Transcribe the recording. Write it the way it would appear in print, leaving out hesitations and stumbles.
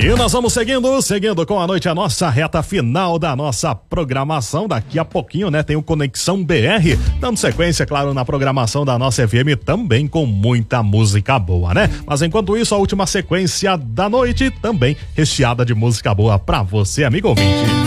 E nós vamos seguindo com a noite, a nossa reta final da nossa programação. Daqui a pouquinho, né, tem o Conexão BR, dando sequência, claro, na programação da nossa FM, também com muita música boa, né? Mas enquanto isso, a última sequência da noite também recheada de música boa pra você, amigo ouvinte.